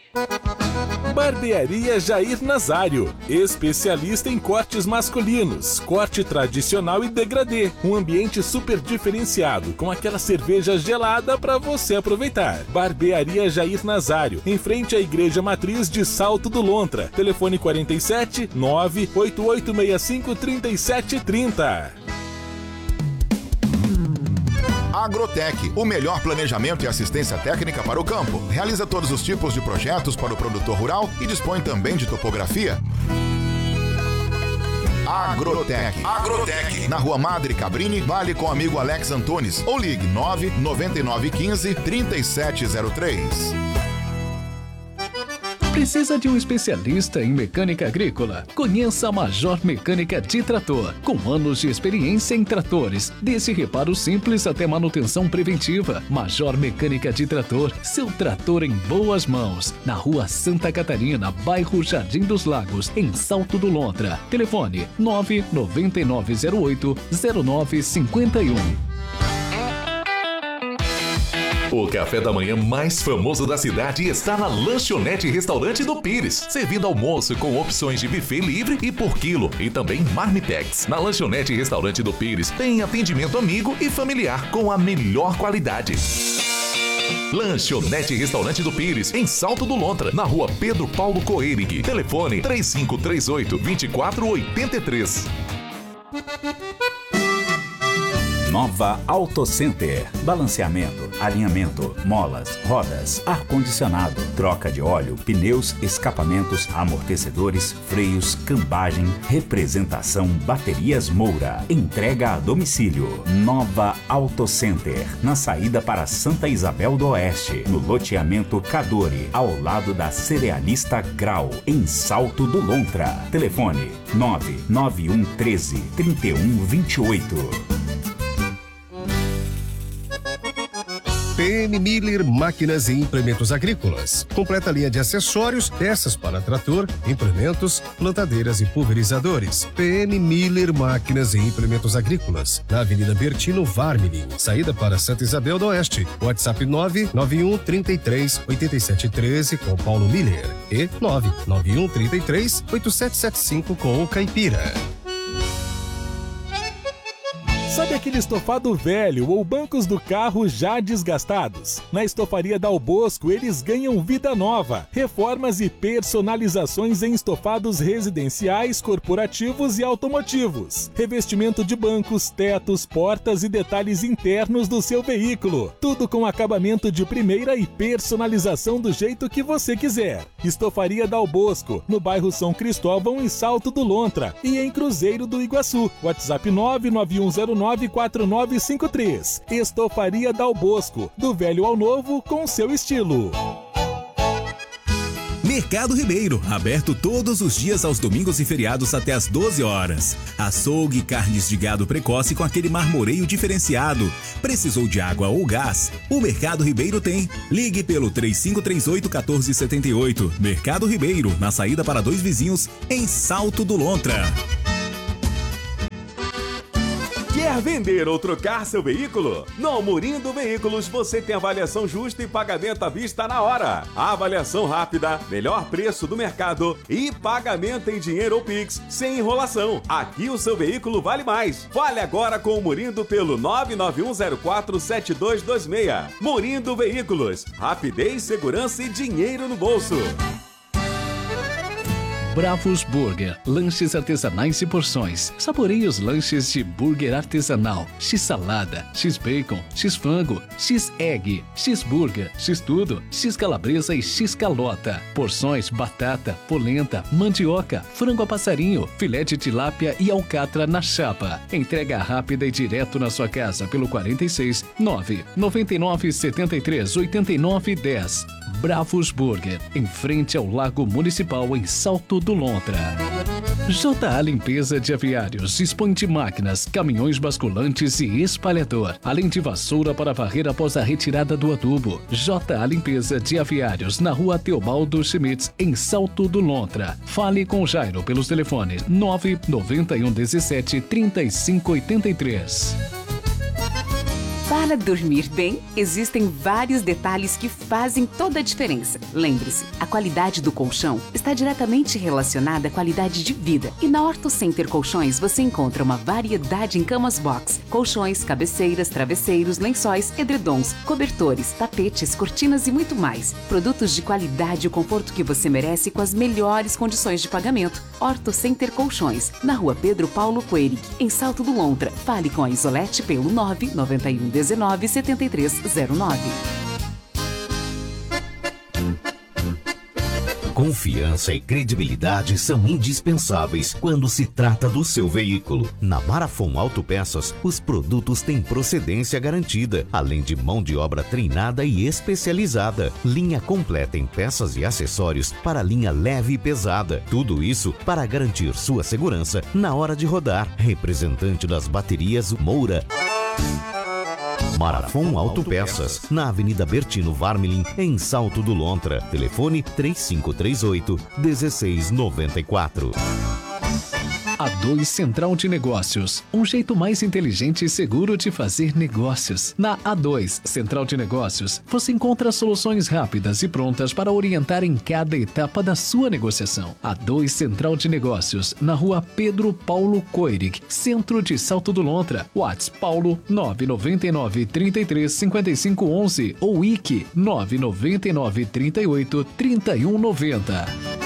Barbearia Jair Nazário, especialista em cortes masculinos, corte tradicional e degradê. Um ambiente super diferenciado, com aquela cerveja gelada para você aproveitar. Barbearia Jair Nazário, em frente à Igreja Matriz de Salto do Lontra. Telefone 47 98865 3730. Agrotech, o melhor planejamento e assistência técnica para o campo. Realiza todos os tipos de projetos para o produtor rural e dispõe também de topografia. Agrotech. Na Rua Madre Cabrini, vale com o amigo Alex Antunes. Ou ligue 99915 3703. Precisa de um especialista em mecânica agrícola? Conheça a Major Mecânica de Trator. Com anos de experiência em tratores, desde reparo simples até manutenção preventiva. Major Mecânica de Trator, seu trator em boas mãos. Na Rua Santa Catarina, bairro Jardim dos Lagos, em Salto do Lontra. Telefone 99908-0951. O café da manhã mais famoso da cidade está na Lanchonete Restaurante do Pires, servindo almoço com opções de buffet livre e por quilo e também marmitex. Na Lanchonete Restaurante do Pires tem atendimento amigo e familiar com a melhor qualidade. Lanchonete Restaurante do Pires, em Salto do Lontra, na Rua Pedro Paulo Coerig. Telefone 3538-2483. Nova Auto Center. Balanceamento, alinhamento, molas, rodas, ar-condicionado, troca de óleo, pneus, escapamentos, amortecedores, freios, cambagem, representação, baterias Moura. Entrega a domicílio. Nova Auto Center. Na saída para Santa Isabel do Oeste, no loteamento Cadore, ao lado da Cerealista Grau, em Salto do Lontra. Telefone 99113-3128. PM Miller Máquinas e Implementos Agrícolas. Completa linha de acessórios, peças para trator, implementos, plantadeiras e pulverizadores. PM Miller Máquinas e Implementos Agrícolas. Na Avenida Bertino Varmini, saída para Santa Isabel do Oeste. WhatsApp 991338713 com Paulo Miller e 991338775 com o Caipira. Sabe aquele estofado velho ou bancos do carro já desgastados? Na Estofaria Dal Bosco eles ganham vida nova. Reformas e personalizações em estofados residenciais, corporativos e automotivos. Revestimento de bancos, tetos, portas e detalhes internos do seu veículo. Tudo com acabamento de primeira e personalização do jeito que você quiser. Estofaria Dal Bosco, no bairro São Cristóvão, em Salto do Lontra e em Cruzeiro do Iguaçu. WhatsApp 99109 4953. Estofaria Dal Bosco, do velho ao novo com seu estilo. Mercado Ribeiro, aberto todos os dias aos domingos e feriados até às 12 horas. Açougue, carnes de gado precoce com aquele marmoreio diferenciado. Precisou de água ou gás? O Mercado Ribeiro tem. Ligue pelo 3538-1478. Mercado Ribeiro, na saída para Dois Vizinhos, em Salto do Lontra. Quer vender ou trocar seu veículo? No Murindo Veículos você tem avaliação justa e pagamento à vista na hora. Avaliação rápida, melhor preço do mercado e pagamento em dinheiro ou Pix, sem enrolação. Aqui o seu veículo vale mais. Fale agora com o Murindo pelo 991047226. Murindo Veículos, rapidez, segurança e dinheiro no bolso. Bravos Burger, lanches artesanais e porções. Saboreie os lanches de burger artesanal, X-salada, X-bacon, X-frango, X-egg, X-burger, X-tudo, X-calabresa e X-calota. Porções batata, polenta, mandioca, frango a passarinho, filé de tilápia e alcatra na chapa. Entrega rápida e direto na sua casa pelo 46 999 73 89 10. Bravos Burger, em frente ao Lago Municipal em Salto do Lontra. JA Limpeza de Aviários dispõe de máquinas, caminhões basculantes e espalhador, além de vassoura para varrer após a retirada do adubo. JA Limpeza de Aviários, na Rua Teobaldo Schmitz, em Salto do Lontra. Fale com Jairo pelos telefones 991 17 35 83. Para dormir bem, existem vários detalhes que fazem toda a diferença. Lembre-se, a qualidade do colchão está diretamente relacionada à qualidade de vida. E na Horto Center Colchões você encontra uma variedade em camas box, colchões, cabeceiras, travesseiros, lençóis, edredons, cobertores, tapetes, cortinas e muito mais. Produtos de qualidade e o conforto que você merece com as melhores condições de pagamento. Horto Center Colchões, na Rua Pedro Paulo Coerig, em Salto do Lontra. Fale com a Isolete pelo 99119 7309. Confiança e credibilidade são indispensáveis quando se trata do seu veículo. Na Marafon Autopeças, os produtos têm procedência garantida, além de mão de obra treinada e especializada. Linha completa em peças e acessórios para linha leve e pesada. Tudo isso para garantir sua segurança na hora de rodar. Representante das baterias Moura. Marafon Autopeças, na Avenida Bertino Varmelin, em Salto do Lontra. Telefone 3538-1694. A2 Central de Negócios, um jeito mais inteligente e seguro de fazer negócios. Na A2 Central de Negócios, você encontra soluções rápidas e prontas para orientar em cada etapa da sua negociação. A2 Central de Negócios, na Rua Pedro Paulo Coerig, centro de Salto do Lontra. WhatsApp Paulo 999 33 55 11 ou IC 999 38 31 90.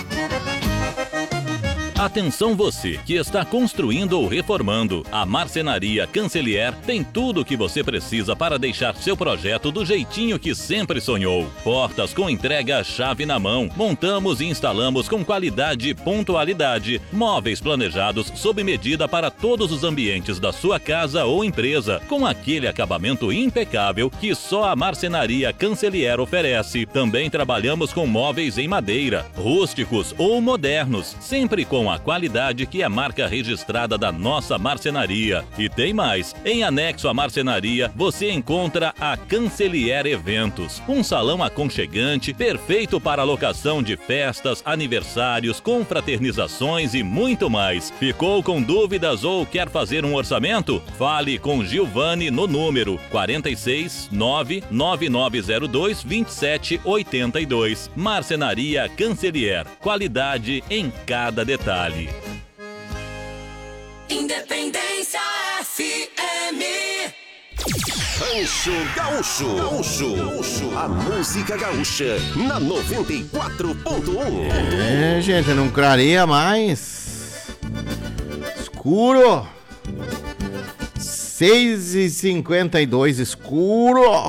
Atenção você que está construindo ou reformando. A Marcenaria Cancelier tem tudo o que você precisa para deixar seu projeto do jeitinho que sempre sonhou. Portas com entrega chave na mão. Montamos e instalamos com qualidade e pontualidade. Móveis planejados sob medida para todos os ambientes da sua casa ou empresa, com aquele acabamento impecável que só a Marcenaria Cancelier oferece. Também trabalhamos com móveis em madeira, rústicos ou modernos, sempre com a qualidade que é marca registrada da nossa marcenaria. E tem mais, em anexo à marcenaria você encontra a Cancelier Eventos, um salão aconchegante, perfeito para locação de festas, aniversários, confraternizações e muito mais. Ficou com dúvidas ou quer fazer um orçamento? Fale com Gilvane no número 46 99902 2782. Marcenaria Cancelier, qualidade em cada detalhe. Independência FM. Rancho Gaúcho. A música gaúcha na 94.1. Gente, não clareia mais. Escuro. 6h52, escuro.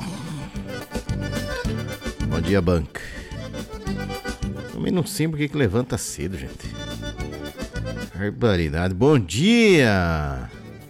Bom dia, banca. Também não sei por que levanta cedo, gente. Barbaridade. Bom dia,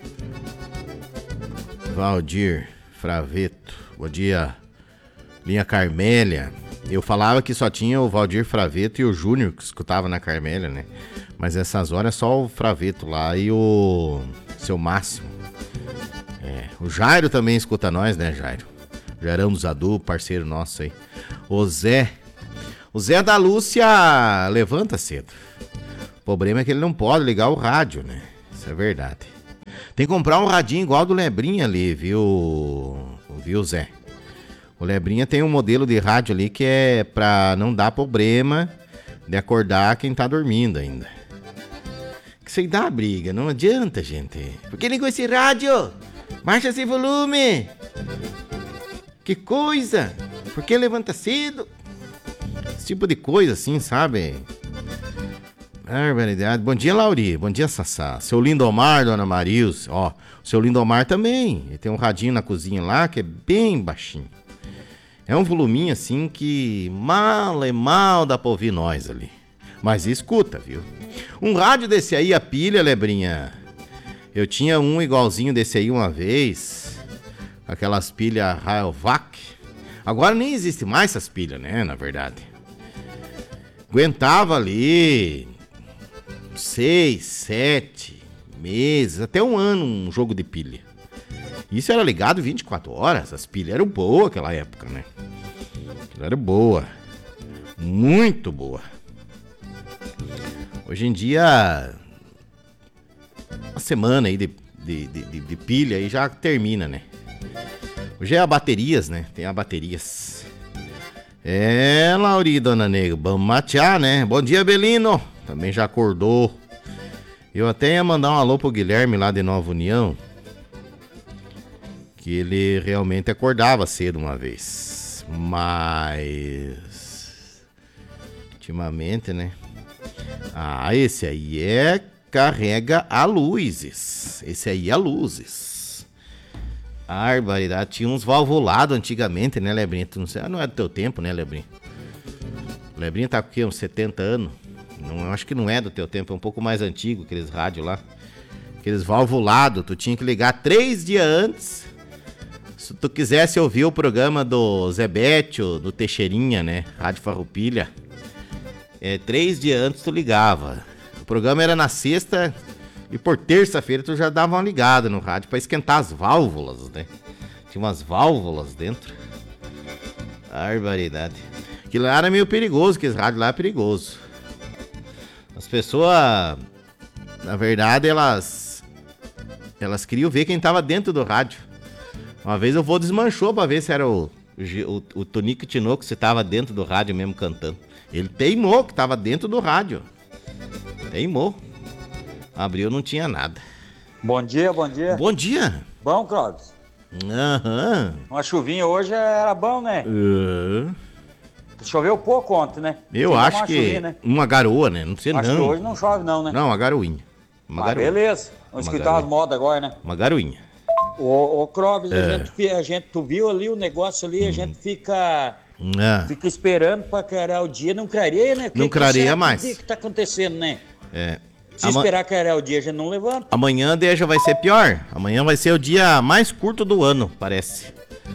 Valdir Fraveto. Bom dia, linha Carmélia. Eu falava que só tinha o Valdir Fraveto e o Júnior que escutava na Carmélia, né? Mas essas horas é só o Fraveto lá e o seu Máximo. O Jairo também escuta nós, né, Jairo? Jairão dos Adu, parceiro nosso aí. O Zé da Lúcia levanta cedo. O problema é que ele não pode ligar o rádio, né? Isso é verdade. Tem que comprar um radinho igual do Lebrinha ali, viu, Zé? O Lebrinha tem um modelo de rádio ali que é pra não dar problema de acordar quem tá dormindo ainda. Que isso aí dá briga, não adianta, gente. Por que ligou esse rádio? Baixa esse volume. Que coisa. Por que levanta cedo? Esse tipo de coisa assim, sabe? Barbaridade. Bom dia, Lauri. Bom dia, Sassá. Seu Lindomar, Dona Marilson. Ó, o seu Lindomar também. Ele tem um radinho na cozinha lá que é bem baixinho. É um voluminho assim que mal dá pra ouvir nós ali. Mas escuta, viu? Um rádio desse aí, a pilha, Lebrinha. Eu tinha um igualzinho desse aí uma vez. Aquelas pilhas Rayovac. Agora nem existe mais essas pilhas, né? Na verdade. Aguentava ali 6, 7 meses, até um ano, um jogo de pilha. Isso era ligado 24 horas. As pilhas eram boas naquela época, né? Era boa. Muito boa. Hoje em dia, uma semana aí de pilha aí já termina, né? Hoje é a baterias, né? Tem a baterias. É, Lauri, dona Negra, vamos matear, né? Bom dia, Belino. Também já acordou. Eu até ia mandar um alô pro Guilherme lá de Nova União. Que ele realmente acordava cedo uma vez. Mas... ultimamente, né? Ah, esse aí carrega a luzes. Esse aí é luzes. A barbaridade. Tinha uns valvulados antigamente, né, Lebrinho? Tu não sei, não é do teu tempo, né, Lebrinho? Lebrinho tá com o quê? Uns 70 anos? Não, eu acho que não é do teu tempo, é um pouco mais antigo, aqueles rádios lá. Aqueles valvulados, tu tinha que ligar 3 dias antes. Se tu quisesse ouvir o programa do Zebetio, do Teixeirinha, né? Rádio Farroupilha. 3 dias antes tu ligava. O programa era na sexta e por terça-feira tu já dava uma ligada no rádio pra esquentar as válvulas, né? Tinha umas válvulas dentro. Barbaridade. Aquilo lá era meio perigoso, que esse rádio lá é perigoso. As pessoas, na verdade, elas queriam ver quem tava dentro do rádio. Uma vez o vô desmanchou pra ver se era o Tonico Tinoco, se tava dentro do rádio mesmo cantando. Ele teimou que tava dentro do rádio. Teimou. Abriu, não tinha nada. Bom dia, bom dia. Bom dia. Bom, Clóvis? Aham. Uma chuvinha hoje era bom, né? Choveu pouco ontem, né? Eu acho que chuvinha, né? Uma garoa, né? Não sei não. Acho que hoje não chove não, né? Não, uma garoinha. Garoa. Beleza. Vamos escutar as modas agora, né? Uma garoinha. Ô Clóvis, a gente, tu viu ali o negócio ali, a gente fica esperando pra clarear o dia, não clareia, né? Não clareia mais. O que tá acontecendo, né? Se esperar clarear o dia, a gente não levanta. Amanhã já vai ser pior. Amanhã vai ser o dia mais curto do ano, parece.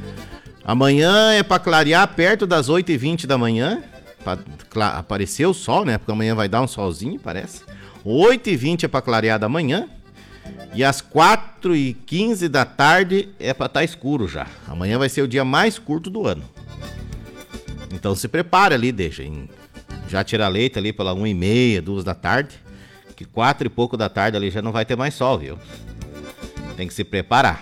Amanhã é pra clarear perto das 8h20 da manhã. Pra aparecer o sol, né? Porque amanhã vai dar um solzinho, parece. 8h20 é pra clarear da manhã. E às 4h15 da tarde é pra estar escuro já. Amanhã vai ser o dia mais curto do ano. Então se prepara ali, já tira leite ali pela 1h30, 2 da tarde. Que 4 e pouco da tarde ali já não vai ter mais sol, viu? Tem que se preparar.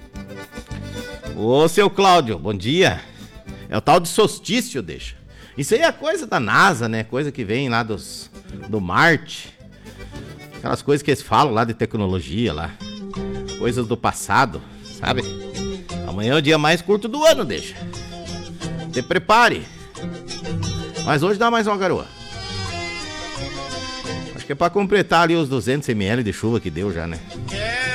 Ô, seu Cláudio, bom dia. É o tal de solstício, Isso aí é coisa da NASA, né? Coisa que vem lá do Marte. Aquelas coisas que eles falam lá de tecnologia lá. Coisas do passado, sabe? Amanhã é o dia mais curto do ano, Se prepare. Mas hoje dá mais uma garoa. Acho que é pra completar ali os 200 ml de chuva que deu já, né?